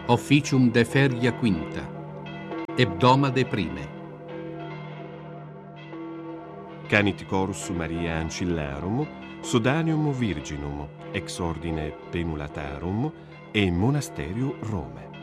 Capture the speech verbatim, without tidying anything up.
officium de feria quinta, hebdomade prime. Canit chorus Maria Ancillarum, Sodanium Virginum, ex ordine Penulatarum, e Monasterium Rome.